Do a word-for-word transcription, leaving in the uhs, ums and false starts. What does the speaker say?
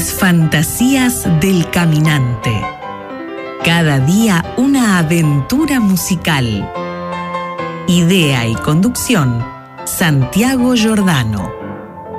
Las fantasías del caminante. Cada día una aventura musical. Idea y conducción, Santiago Giordano.